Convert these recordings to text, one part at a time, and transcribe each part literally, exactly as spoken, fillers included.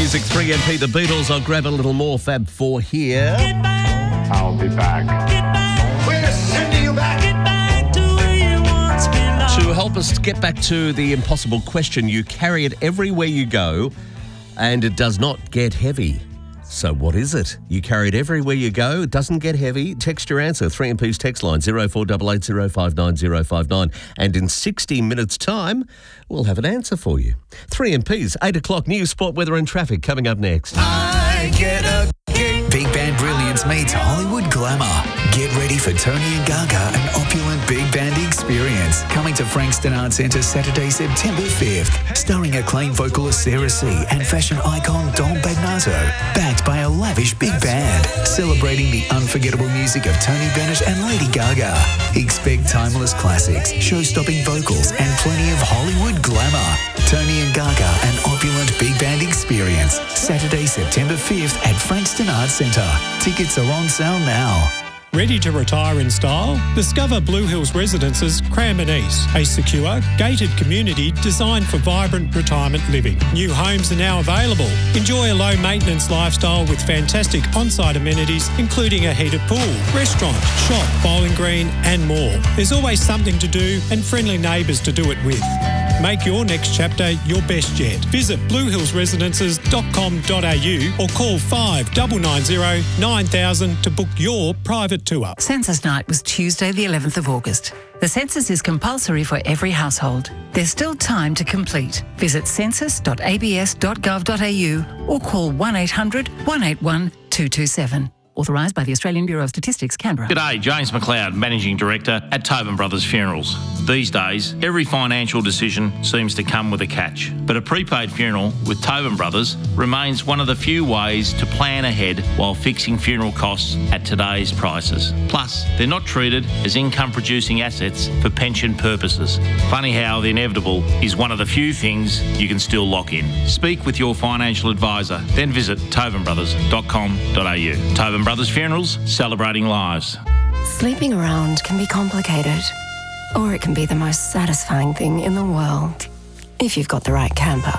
music, three M P, The Beatles. I'll grab a little more Fab Four here. I'll be back. We're sending you back. To help us get back to the impossible question, you carry it everywhere you go and it does not get heavy. So what is it? You carry it everywhere you go, it doesn't get heavy. Text your answer, three M P's text line, zero four eight eight zero five nine zero five nine. And in sixty minutes' time, we'll have an answer for you. three M P's, eight o'clock news, sport, weather and traffic coming up next. I get a kick. Big Band Brilliance meets Hollywood Glamour. Get ready for Tony and Gaga, an opulent big band experience. Coming to Frankston Arts Centre Saturday, September fifth. Starring acclaimed vocalist Sarah C. and fashion icon Dom Bagnato. Backed by a lavish big band. Celebrating the unforgettable music of Tony Bennett and Lady Gaga. Expect timeless classics, show-stopping vocals and plenty of Hollywood glamour. Tony and Gaga, an opulent big band experience. Saturday, September fifth at Frankston Arts Centre. Tickets are on sale now. Ready to retire in style? Discover Blue Hills Residences Cranbourne East, a secure, gated community designed for vibrant retirement living. New homes are now available. Enjoy a low-maintenance lifestyle with fantastic on-site amenities, including a heated pool, restaurant, shop, bowling green and more. There's always something to do and friendly neighbours to do it with. Make your next chapter your best yet. Visit blue hills residences dot com dot a u or call five nine nine zero nine thousand to book your private tour. Census night was Tuesday the eleventh of August. The census is compulsory for every household. There's still time to complete. Visit census dot a b s dot gov dot a u or call one eight hundred one eight one two two seven. Authorised by the Australian Bureau of Statistics, Canberra. G'day, James McLeod, Managing Director at Tobin Brothers Funerals. These days, every financial decision seems to come with a catch. But a prepaid funeral with Tobin Brothers remains one of the few ways to plan ahead while fixing funeral costs at today's prices. Plus, they're not treated as income-producing assets for pension purposes. Funny how the inevitable is one of the few things you can still lock in. Speak with your financial advisor, then visit tobin brothers dot com dot a u. Tobin Brothers Funerals, celebrating lives. Sleeping around can be complicated, or it can be the most satisfying thing in the world, if you've got the right camper.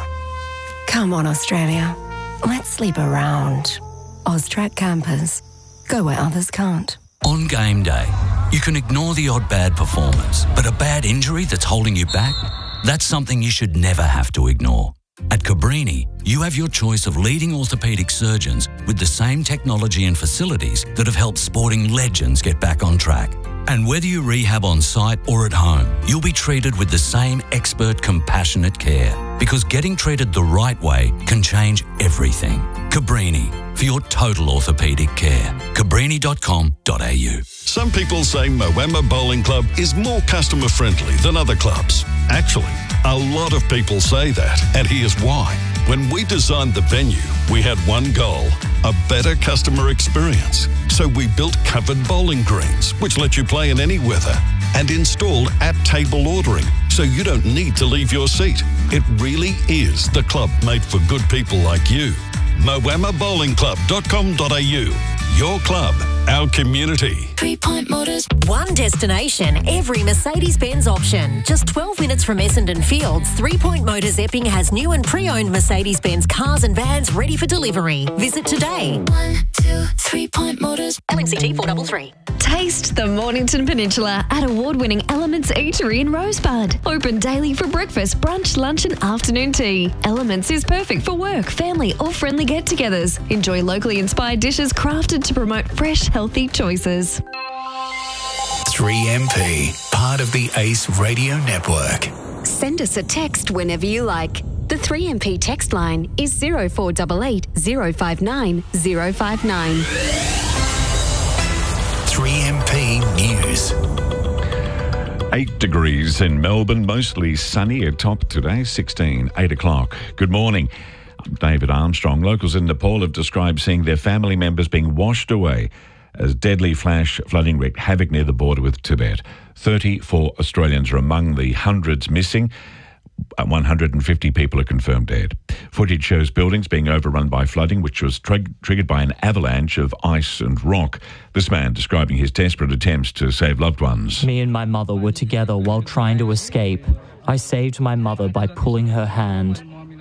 Come on, Australia. Let's sleep around. Austrac Campers. Go where others can't. On game day, you can ignore the odd bad performance, but a bad injury that's holding you back? That's something you should never have to ignore. At Cabrini, you have your choice of leading orthopaedic surgeons with the same technology and facilities that have helped sporting legends get back on track. And whether you rehab on site or at home, you'll be treated with the same expert, compassionate care. Because getting treated the right way can change everything. Cabrini, for your total orthopaedic care. cabrini dot com dot a u. Some people say Moama Bowling Club is more customer friendly than other clubs. Actually, a lot of people say that, and here's why. When we designed the venue, we had one goal, a better customer experience. So we built covered bowling greens, which let you play in any weather, and installed at-table ordering, so you don't need to leave your seat. It really is the club made for good people like you. moama bowling club dot com dot a u. Your club, our community. Three Point Motors. One destination, every Mercedes-Benz option. Just twelve minutes from Essendon Fields, Three Point Motors Epping has new and pre-owned Mercedes-Benz cars and vans ready for delivery. Visit today. One, two, Three Point Motors. L M C T four three three. Taste the Mornington Peninsula at award-winning Elements Eatery in Rosebud. Open daily for breakfast, brunch, lunch and afternoon tea. Elements is perfect for work, family or friendly get-togethers. Enjoy locally inspired dishes crafted to promote fresh, healthy choices. three M P, part of the Ace Radio Network. Send us a text whenever you like. The three M P text line is zero four eight eight zero five nine zero five nine. three M P News. Eight degrees in Melbourne, mostly sunny at top today, sixteen, eight o'clock. Good morning. I'm David Armstrong. Locals in Nepal have described seeing their family members being washed away as deadly flash flooding wreaked havoc near the border with Tibet. thirty-four Australians are among the hundreds missing. one hundred fifty people are confirmed dead. Footage shows buildings being overrun by flooding, which was tr- triggered by an avalanche of ice and rock. This man describing his desperate attempts to save loved ones. Me and my mother were together while trying to escape. I saved my mother by pulling her hand.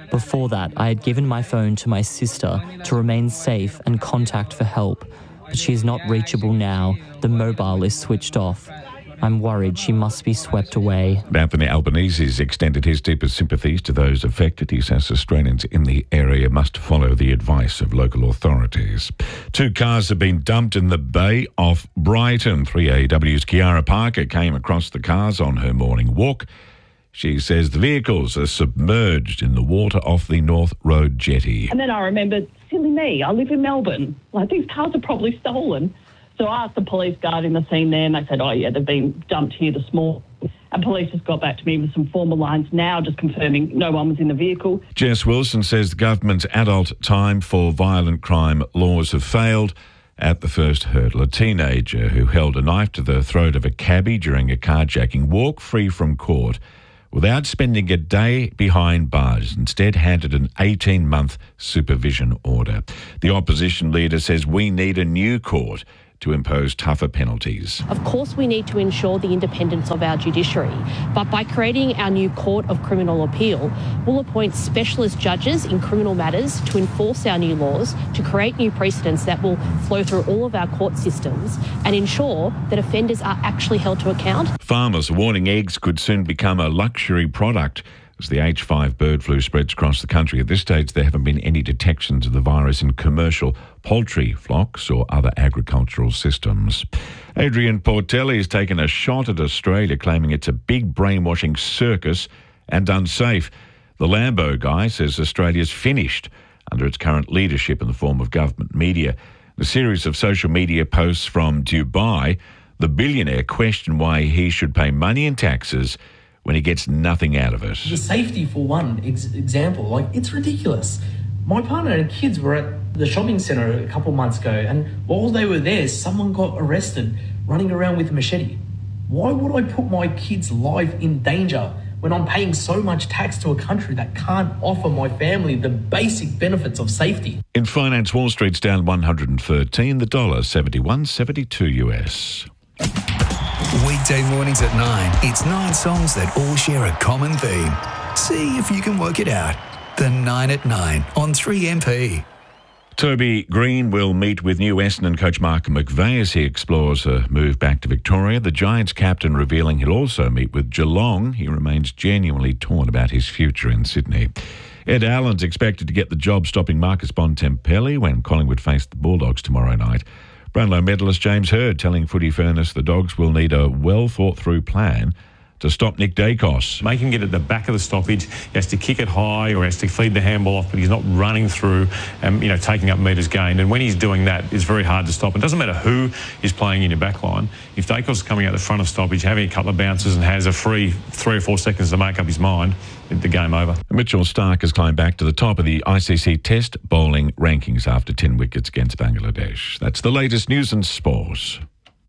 Before that, I had given my phone to my sister to remain safe and contact for help, but she is not reachable now. The mobile is switched off. I'm worried she must be swept away. Anthony Albanese has extended his deepest sympathies to those affected. He says Australians in the area must follow the advice of local authorities. Two cars have been dumped in the bay off Brighton. three A W's Kiara Parker came across the cars on her morning walk. She says the vehicles are submerged in the water off the North Road jetty. And then I remembered, silly me, I live in Melbourne. Like, these cars are probably stolen. So I asked the police guard in the scene there, and they said, oh, yeah, they've been dumped here this morning. And police just got back to me with some formal lines now, just confirming no one was in the vehicle. Jess Wilson says the government's adult time for violent crime laws have failed at the first hurdle. A teenager who held a knife to the throat of a cabbie during a carjacking walked free from court without spending a day behind bars, instead handed an eighteen-month supervision order. The opposition leader says we need a new court to impose tougher penalties. Of course, we need to ensure the independence of our judiciary, but by creating our new Court of Criminal Appeal, we'll appoint specialist judges in criminal matters to enforce our new laws, to create new precedents that will flow through all of our court systems and ensure that offenders are actually held to account. Farmers are warning eggs could soon become a luxury product as the H five bird flu spreads across the country. At this stage, there haven't been any detections of the virus in commercial poultry flocks or other agricultural systems. Adrian Portelli has taken a shot at Australia, claiming it's a big brainwashing circus and unsafe. The Lambo guy says Australia's finished under its current leadership in the form of government media. In a series of social media posts from Dubai, the billionaire questioned why he should pay money in taxes when he gets nothing out of it. The safety, for one ex- example, like, it's ridiculous. My partner and kids were at the shopping centre a couple months ago, and while they were there, someone got arrested running around with a machete. Why would I put my kids' life in danger when I'm paying so much tax to a country that can't offer my family the basic benefits of safety? In finance, Wall Street's down one hundred thirteen, the dollar seventy-one seventy-two U S. Weekday mornings at nine, it's nine songs that all share a common theme. See if you can work it out. The nine at nine on three M P. Toby Green will meet with new Essendon coach Mark McVeigh as he explores a move back to Victoria. The Giants captain revealing he'll also meet with Geelong. He remains genuinely torn about his future in Sydney. Ed Allen's expected to get the job stopping Marcus Bontempelli when Collingwood face the Bulldogs tomorrow night. Brownlow medalist James Hird telling Footy Furnace the Dogs will need a well-thought-through plan to stop Nick Dacos. Make him get at the back of the stoppage. He has to kick it high or has to feed the handball off, but he's not running through and, you know, taking up metres gained. And when he's doing that, it's very hard to stop. It doesn't matter who is playing in your back line. If Dacos is coming out the front of stoppage, having a couple of bounces and has a free three or four seconds to make up his mind, the game over. Mitchell Starc has climbed back to the top of the I C C Test bowling rankings after ten wickets against Bangladesh. That's the latest news and sports.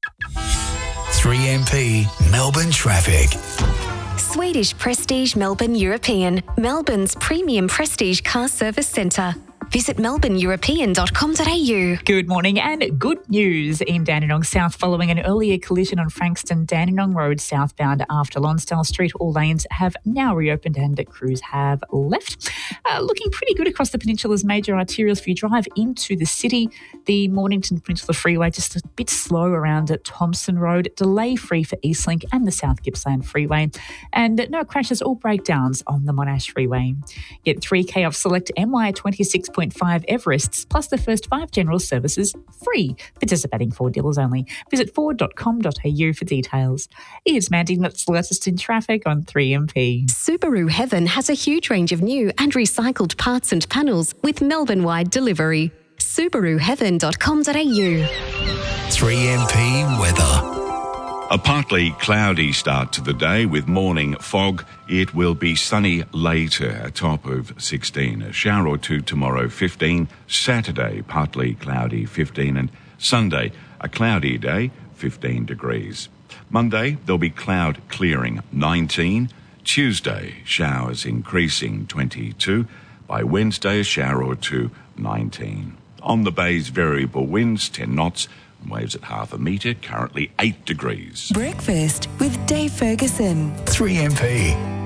three M P Melbourne traffic. Swedish Prestige Melbourne European, Melbourne's premium prestige car service centre. Visit melbourne european dot com dot a u. Good morning and good news in Dandenong South following an earlier collision on Frankston Dandenong Road southbound after Lonsdale Street. All lanes have now reopened and crews have left. Uh, looking pretty good across the peninsula's major arterials for you drive into the city. The Mornington Peninsula Freeway just a bit slow around at Thompson Road. Delay free for Eastlink and the South Gippsland Freeway. And no crashes or breakdowns on the Monash Freeway. Get three K off select M Y twenty-six point five Everests plus the first five general services free. Participating Ford dealers only. Visit ford dot com dot a u for details. It's Mandy, that's the latest in traffic on three M P. Subaru Heaven has a huge range of new and recycled parts and panels with Melbourne-wide delivery. subaru heaven dot com dot a u. three M P weather. A partly cloudy start to the day with morning fog. It will be sunny later, a top of sixteen. A shower or two tomorrow, fifteen. Saturday, partly cloudy, fifteen. And Sunday, a cloudy day, fifteen degrees. Monday, there'll be cloud clearing, nineteen. Tuesday, showers increasing, twenty-two. By Wednesday, a shower or two, nineteen. On the bay's variable winds, ten knots. Waves at half a metre, currently eight degrees. Breakfast with Dave Ferguson. three M P.